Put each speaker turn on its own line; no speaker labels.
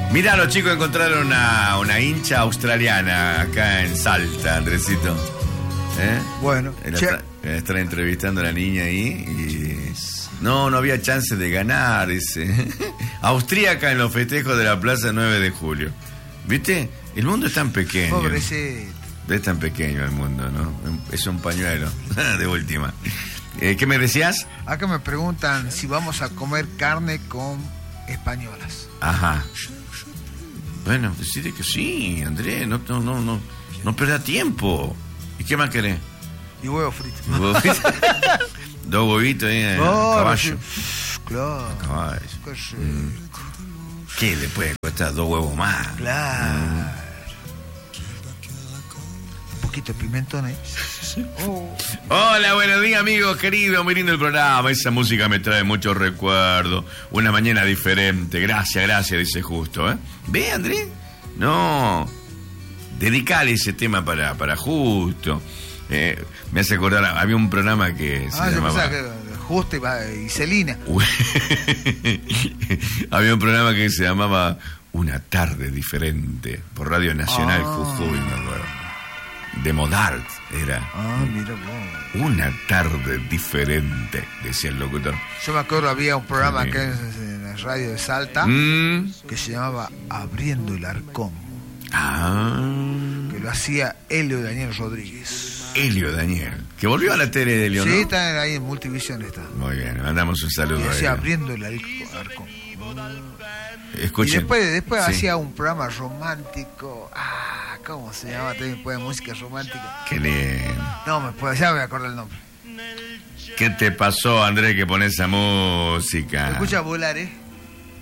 Mirá, los chicos encontraron una hincha australiana acá en Salta, Andresito.
Bueno,
están entrevistando a la niña ahí y no había chance de ganar, dice. Austríaca en los festejos de la Plaza 9 de Julio. ¿Viste? El mundo es tan pequeño.
Pobrecito.
Es tan pequeño el mundo, ¿no? Es un pañuelo, de última. ¿Qué me decías?
Acá me preguntan si vamos a comer carne con españolas.
Ajá. Bueno, decide que sí, Andrés, no pierda tiempo. ¿Y qué más querés?
Y huevo frito.
¿Huevo frito? 2 huevitos ahí, caballo.
Claro.
Caballo. ¿Qué le puede costar 2 huevos más?
Claro. Un poquito de pimentón,
Hola, buenos días, amigos queridos. Muy lindo el programa. Esa música me trae muchos recuerdos. Una mañana diferente. Gracias, dice Justo. ¿Ve, Andrés? No. Dedicale ese tema para Justo. Me hace acordar, había un programa que se llamaba...
Justo y Celina.
Había un programa que se llamaba Una tarde diferente por Radio Nacional Jujuy, me acuerdo. De Modart era.
Mira vos.
Una tarde diferente, decía el locutor.
Yo me acuerdo, había un programa acá en la radio de Salta que se llamaba Abriendo el Arcón. Que lo hacía Helio Daniel Rodríguez.
Helio Daniel, que volvió a la tele de Helio, ¿no?
Sí, está ahí en Multivisión.
Muy bien, le mandamos un saludo.
Y hacía Abriendo el Arcón.
Escuchen.
Y después hacía un programa romántico. ¿Cómo se llama? También puede música romántica.
Qué lindo.
No, ya me acuerdo el nombre.
¿Qué te pasó, Andrés, que pones esa música?
Me escucha volar,